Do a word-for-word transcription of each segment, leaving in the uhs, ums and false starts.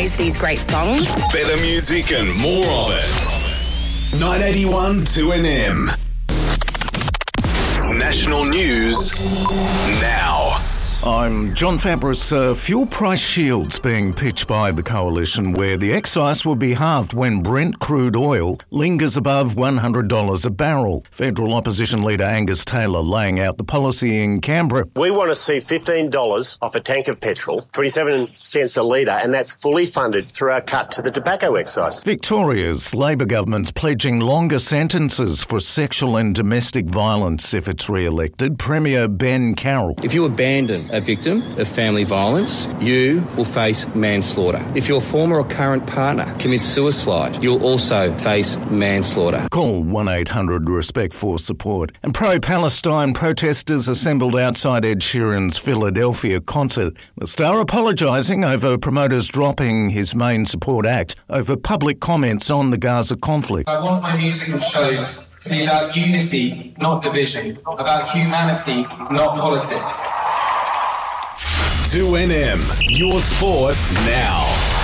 plays these great songs. Better music and more of it. nine eighty-one two N M. National news now. I'm John Fabris. Uh, fuel price shields being pitched by the coalition where the excise will be halved when Brent crude oil lingers above one hundred dollars a barrel. Federal opposition leader Angus Taylor laying out the policy in Canberra. We want to see fifteen dollars off a tank of petrol, twenty-seven cents a litre, and that's fully funded through our cut to the tobacco excise. Victoria's Labor government's pledging longer sentences for sexual and domestic violence if it's re-elected. Premier Ben Carroll. If you abandon a victim of family violence, you will face manslaughter. If your former or current partner commits suicide, you'll also face manslaughter. Call one eight hundred RESPECT for support. And pro-Palestine protesters assembled outside Ed Sheeran's Philadelphia concert. The star apologising over promoters dropping his main support act over public comments on the Gaza conflict. I want my musical shows to be about unity, not division, about humanity, not politics. two N M, your sport now.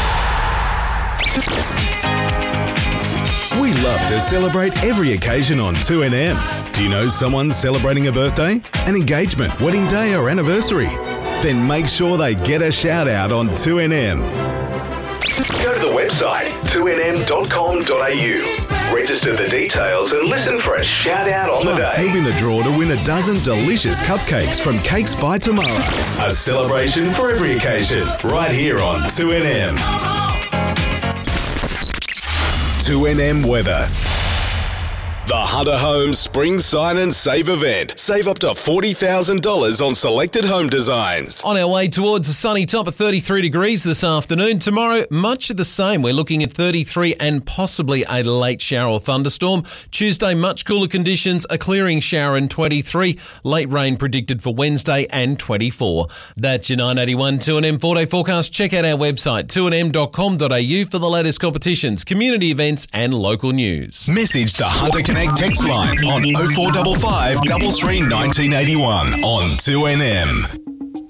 We love to celebrate every occasion on two N M. Do you know someone celebrating a birthday, an engagement, wedding day or anniversary? Then make sure they get a shout out on two N M. Go to the website two N M dot com dot A U. Register the details and listen for a shout out on the day. You'll be in the draw to win a dozen delicious cupcakes from Cakes by Tomorrow. A celebration for every occasion, right here on two N M. two N M weather. The Hunter Homes Spring Sign and Save event. Save up to forty thousand dollars on selected home designs. On our way towards a sunny top of thirty-three degrees this afternoon. Tomorrow, much of the same. We're looking at thirty-three and possibly a late shower or thunderstorm. Tuesday, much cooler conditions, a clearing shower and twenty-three. Late rain predicted for Wednesday and twenty-four. That's your nine eighty-one two N M four-day forecast. Check out our website, two N M dot com dot A U for the latest competitions, community events and local news. Message the Hunter Connect text line on oh four five five, three three, one nine eight one on two N M.